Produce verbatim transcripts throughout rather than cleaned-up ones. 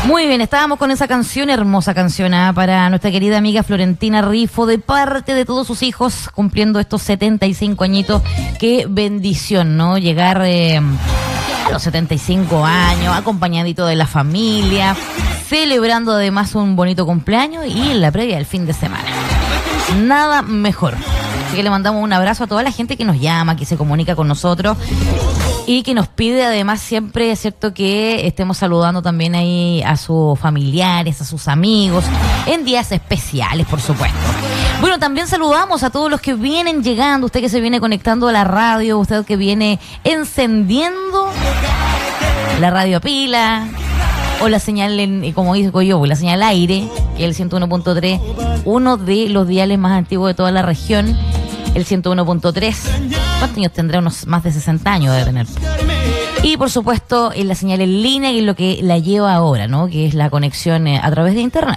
Muy bien, estábamos con esa canción, hermosa canción, ¿eh? Para nuestra querida amiga Florentina Rifo, de parte de todos sus hijos, cumpliendo estos setenta y cinco añitos. Qué bendición, ¿no? Llegar eh, a los setenta y cinco años, acompañadito de la familia, celebrando además un bonito cumpleaños y en la previa del fin de semana. Nada mejor. Así que le mandamos un abrazo a toda la gente que nos llama, que se comunica con nosotros y que nos pide además siempre, es cierto, que estemos saludando también ahí a sus familiares, a sus amigos, en días especiales, por supuesto. Bueno, también saludamos a todos los que vienen llegando, usted que se viene conectando a la radio, usted que viene encendiendo la radio a pila, o la señal, en, como digo yo, la señal aire, que es el ciento uno punto tres, uno de los diales más antiguos de toda la región, el ciento uno punto tres. ¿Cuántos años tendrá? Unos más de sesenta años de tener. Y por supuesto, en la señal en línea, que es lo que la lleva ahora, ¿no? Que es la conexión eh, a través de internet.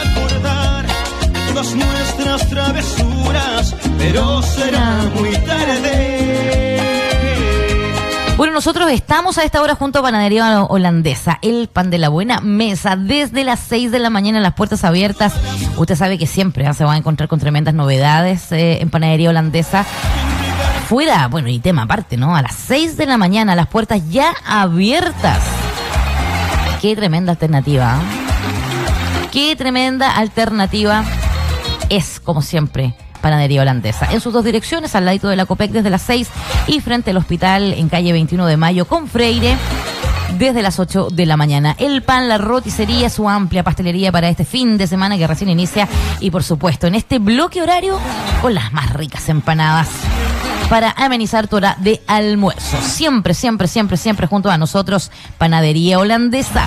Todas nuestras travesuras, pero será muy tarde. Bueno, nosotros estamos a esta hora junto a Panadería Holandesa, el pan de la buena mesa, desde las seis de la mañana, las puertas abiertas. Usted sabe que siempre ¿eh? se va a encontrar con tremendas novedades eh, en Panadería Holandesa. Fuera, bueno, y tema aparte, ¿no? A las seis de la mañana, las puertas ya abiertas. Qué tremenda alternativa, ¿eh? Qué tremenda alternativa es, como siempre, Panadería Holandesa. En sus dos direcciones, al ladito de la Copec desde las seis y frente al hospital en calle veintiuno de mayo con Freire desde las ocho de la mañana. El pan, la roticería, su amplia pastelería para este fin de semana que recién inicia y por supuesto en este bloque horario con las más ricas empanadas para amenizar tu hora de almuerzo. Siempre, siempre, siempre, siempre junto a nosotros, Panadería Holandesa.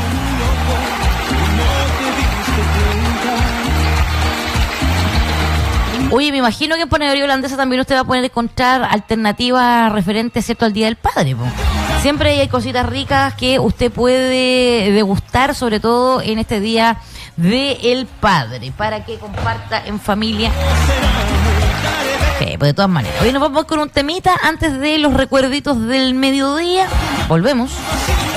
Oye, me imagino que en Panadería Holandesa también usted va a poder encontrar alternativas referentes, ¿cierto?, al Día del Padre, po. Siempre hay cositas ricas que usted puede degustar, sobre todo en este Día del Padre, para que comparta en familia. Sí, pues de todas maneras. Hoy nos vamos con un temita antes de los recuerditos del mediodía. Volvemos.